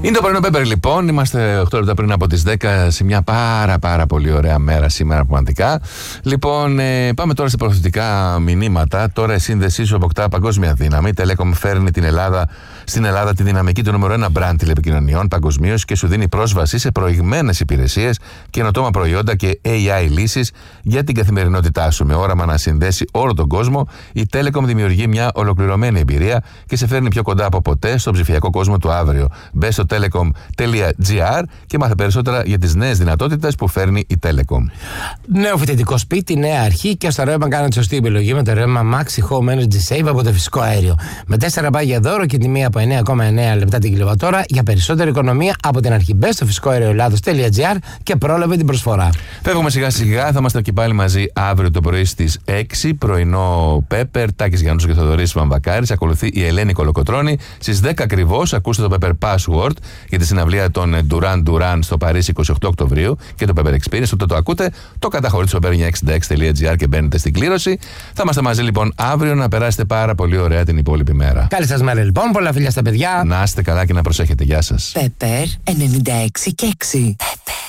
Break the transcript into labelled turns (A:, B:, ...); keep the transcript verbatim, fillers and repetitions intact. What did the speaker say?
A: Είναι το πρωινό Πέπερ λοιπόν, είμαστε οκτώ λεπτά πριν από τις δέκα σε μια πάρα πάρα πολύ ωραία μέρα σήμερα πραγματικά. Λοιπόν, ε, πάμε τώρα σε προωθητικά μηνύματα. Τώρα η σύνδεσή σου αποκτά παγκόσμια δύναμη. Η Telecom φέρνει την Ελλάδα, στην Ελλάδα τη δυναμική του νούμερο ένα brand τηλεπικοινωνιών παγκοσμίως και σου δίνει πρόσβαση σε προηγμένες υπηρεσίες, καινοτόμα προϊόντα και έι άι λύσεις για την καθημερινότητά σου. Με όραμα να συνδέσει όλο τον κόσμο, η Telecom δημιουργεί μια ολοκληρωμένη εμπειρία και σε φέρνει πιο κοντά από ποτέ στον ψηφιακό κόσμο του αύριο. Μπες στο telecom τελεία τζι άρ και μάθε περισσότερα για τις νέες δυνατότητες που φέρνει η Telecom.
B: Νέο φοιτητικό σπίτι, νέα αρχή και στο ρεύμα κάνετε σωστή επιλογή με το ρεύμα Maxi Home Energy Save από το φυσικό αέριο. Με τέσσερα πάγια δώρο και τιμή από εννέα κόμμα εννέα λεπτά την κιλοβατόρα για περισσότερη οικονομία από την αρχή. Μπες στο φυσικό αέριο Ελλάδος τελεία τζι άρ και πρόλαβε την προσφορά.
A: Φεύγουμε σιγά σιγά, θα είμαστε και πάλι μαζί αύριο το πρωί στις έξι. Πρωινό Πέπερ, Τάκης Γιάννους και Θοδωρής Βαμβακάρης. Ακολουθεί η Ελένη Κολοκοτρώνη. Στις δέκα ακριβώς ακούστε το Pepper Password για τη συναυλία των Duran Duran στο Παρίσι είκοσι οκτώ Οκτωβρίου και το Pepper Experience. Όταν το ακούτε, το καταχωρείτε στο pepper εννιακόσια εξήντα έξι τελεία τζι άρ και μπαίνετε στην κλήρωση. Θα είμαστε μαζί λοιπόν αύριο, να περάσετε πάρα πολύ ωραία την υπόλοιπη μέρα.
B: Καλή σας μέρα λοιπόν, πολλά φιλιά στα παιδιά.
A: Να είστε καλά και να προσέχετε. Γεια σας.
C: Pepper ενενήντα έξι και έξι. Pepper.